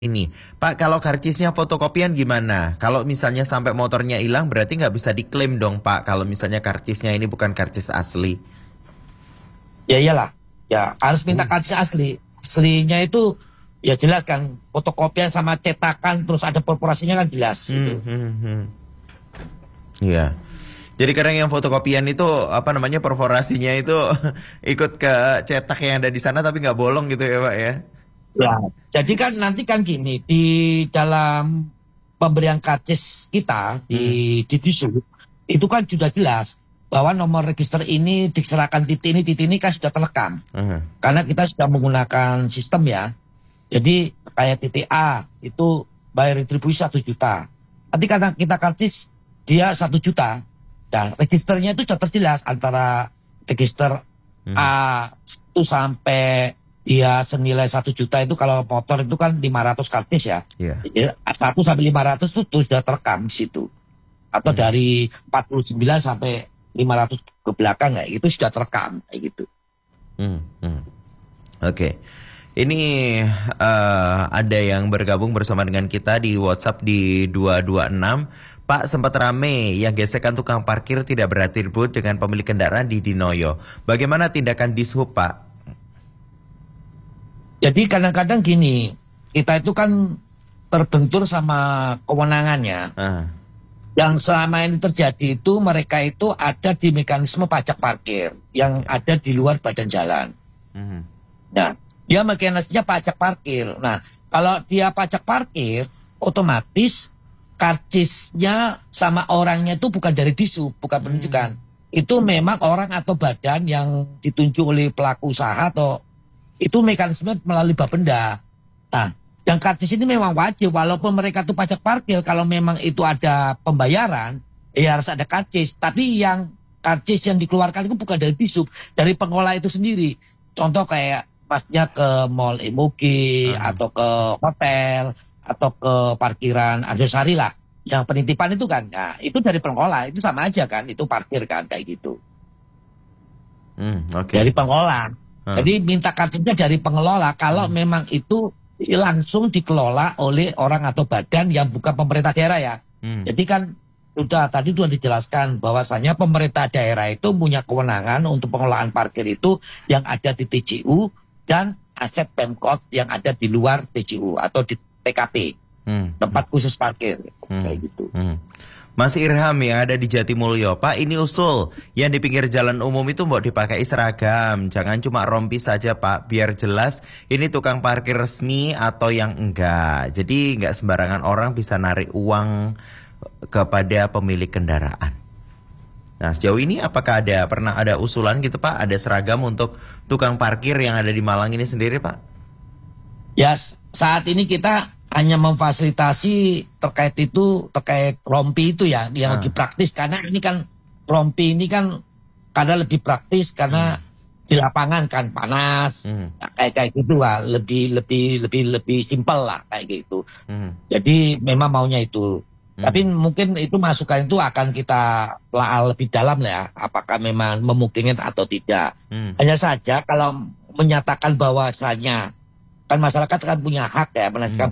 Ini, Pak, kalau karcisnya fotokopian gimana? Kalau misalnya sampai motornya hilang, berarti nggak bisa diklaim dong, Pak. Kalau misalnya karcisnya ini bukan karcis asli. Ya iyalah, ya harus minta Uh, karcis asli. Aslinya itu ya jelas kan, fotokopian sama cetakan terus ada korporasinya kan jelas hmm, itu. hmm, hmm. Iya. Jadi kadang yang fotokopian itu apa namanya perforasinya itu ikut ke cetak yang ada di sana tapi nggak bolong gitu ya, Pak ya? Ya, jadi kan nanti kan gini di dalam pemberian karcis kita Hmm, di Dishub itu kan sudah jelas bahwa nomor register ini diserahkan titik ini kan sudah terekam uh, karena kita sudah menggunakan sistem ya. Jadi kayak titik A itu bayar retribusi 1 juta. Nanti karena kita karcis dia 1 juta dan registernya itu sudah terjelas antara register hmm, A1 sampai dia senilai 1 juta itu kalau motor itu kan 500 karcis ya. iya. Jadi A1 sampai 500 itu tuh sudah terekam di situ. Atau Hmm, dari 49 sampai 500 ke belakang kayak gitu sudah terekam kayak gitu. hmm, hmm. Oke. Ini ada yang bergabung bersama dengan kita di WhatsApp di 226. Pak, sempat rame yang gesekan tukang parkir tidak beratribut dengan pemilik kendaraan di Dinoyo. Bagaimana tindakan Dishub, Pak? Jadi kadang-kadang gini, kita itu kan terbentur sama kewenangannya. Ah, Yang selama ini terjadi itu mereka itu ada di mekanisme pajak parkir yang ya. ada di luar badan jalan. Mhm, Nah, dia mekanismenya pajak parkir. Nah, kalau dia pajak parkir, otomatis karcisnya sama orangnya itu bukan dari Dishub, bukan hmm, penunjukan. Itu memang orang atau badan yang ditunjuk oleh pelaku usaha atau itu mekanisme melalui Bapenda. Nah, yang karcis ini memang wajib, walaupun mereka itu pajak parkir, kalau memang itu ada pembayaran, ya harus ada karcis. Tapi yang karcis yang dikeluarkan itu bukan dari Dishub, dari pengelola itu sendiri. Contoh kayak pasnya ke Mall Emogi, ah, atau ke hotel, atau ke parkiran Arjosari lah. Yang penitipan itu kan, nah itu dari pengelola, itu sama aja kan, itu parkir kan, kayak gitu. oke. Dari pengelola. Ah, Jadi minta kartunya dari pengelola kalau hmm, memang itu langsung dikelola oleh orang atau badan yang bukan pemerintah daerah ya. hmm, Jadi kan tadi sudah dijelaskan bahwasanya pemerintah daerah itu punya kewenangan untuk pengelolaan parkir itu yang ada di TCU dan aset Pemkot yang ada di luar TCU atau di TKP, hmm, tempat khusus parkir hmm, kayak gitu. hmm. Mas Irham yang ada di Jatimulyo, Pak, ini usul yang di pinggir jalan umum itu mau dipakai seragam, jangan cuma rompi saja, Pak, biar jelas ini tukang parkir resmi atau yang enggak. Jadi enggak sembarangan orang bisa narik uang kepada pemilik kendaraan. Nah, sejauh ini apakah pernah ada usulan gitu, Pak? Ada seragam untuk tukang parkir yang ada di Malang ini sendiri, Pak? Ya, saat ini kita hanya memfasilitasi terkait rompi itu ya, yang lebih Ah, praktis karena ini kan rompi ini kan karena lebih praktis karena hmm, di lapangan kan panas, hmm, ya, kayak gitu lah, lebih simpel lah kayak gitu. hmm, Jadi memang maunya itu. Tapi hmm, mungkin itu masukan itu akan kita telah lebih dalam lah ya, apakah memang memungkinkan atau tidak. hmm, Hanya saja kalau menyatakan bahwasanya kan masyarakat kan punya hak ya hmm. menanyakan